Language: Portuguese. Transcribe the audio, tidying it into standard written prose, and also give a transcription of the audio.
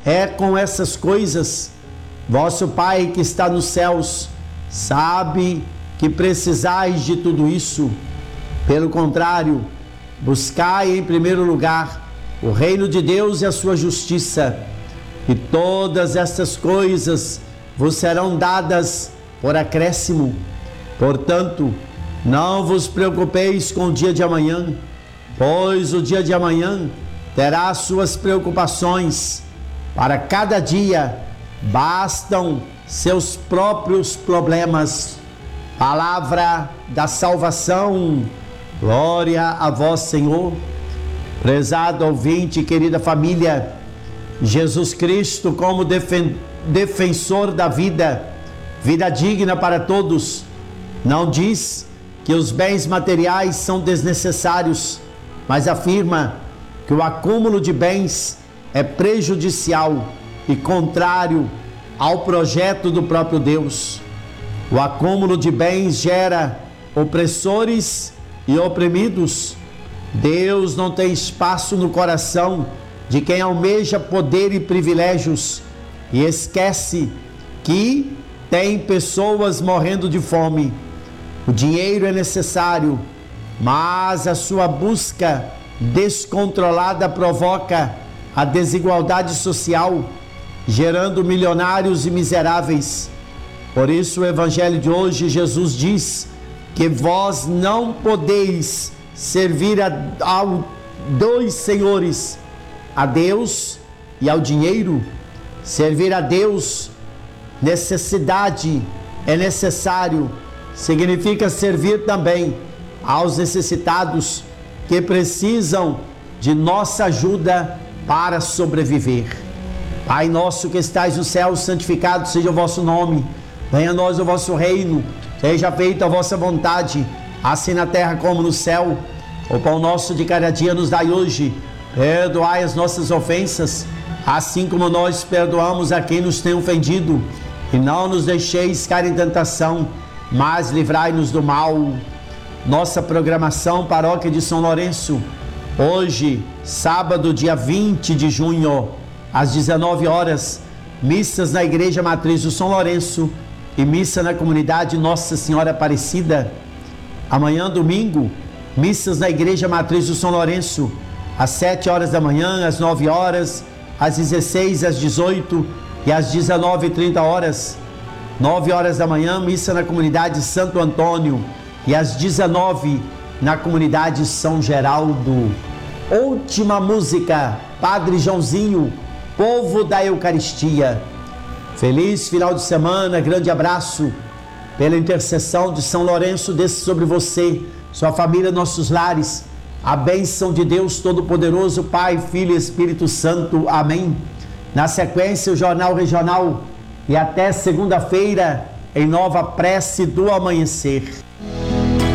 é com essas coisas. Vosso Pai que está nos céus sabe que precisais de tudo isso. Pelo contrário, buscai em primeiro lugar o reino de Deus e a sua justiça, e todas estas coisas vos serão dadas por acréscimo. Portanto, não vos preocupeis com o dia de amanhã, pois o dia de amanhã terá suas preocupações. Para cada dia bastam seus próprios problemas. Palavra da salvação. Glória a vós, Senhor. Prezado ouvinte, querida família, Jesus Cristo como defensor da vida digna para todos, não diz que os bens materiais são desnecessários, mas afirma que o acúmulo de bens é prejudicial e contrário ao projeto do próprio Deus. O acúmulo de bens gera opressores e oprimidos. Deus não tem espaço no coração de quem almeja poder e privilégios e esquece que tem pessoas morrendo de fome. O dinheiro é necessário, mas a sua busca descontrolada provoca a desigualdade social, gerando milionários e miseráveis. Por isso o evangelho de hoje, Jesus diz que vós não podeis servir a dois senhores, a Deus e ao dinheiro. Servir a Deus, necessidade é necessário, significa servir também aos necessitados que precisam de nossa ajuda para sobreviver. Pai nosso que estais no céu, santificado seja o vosso nome. Venha a nós o vosso reino, seja feita a vossa vontade, assim na terra como no céu. O pão nosso de cada dia nos dai hoje. Perdoai as nossas ofensas, assim como nós perdoamos a quem nos tem ofendido. E não nos deixeis cair em tentação, mas livrai-nos do mal. Nossa programação, Paróquia de São Lourenço. Hoje, sábado, dia 20 de junho, às 19 horas, missas na Igreja Matriz do São Lourenço e missa na comunidade Nossa Senhora Aparecida. Amanhã, domingo, missas na Igreja Matriz do São Lourenço, às 7 horas da manhã, às 9 horas, às 16, às 18 e às 19h30 horas. 9 horas da manhã, missa na comunidade Santo Antônio e às 19 na comunidade São Geraldo. Última música, Padre Joãozinho, Povo da Eucaristia. Feliz final de semana, grande abraço. Pela intercessão de São Lourenço, desça sobre você, sua família, nossos lares, a bênção de Deus Todo-Poderoso, Pai, Filho e Espírito Santo. Amém. Na sequência, o Jornal Regional e até segunda-feira em nova prece do amanhecer.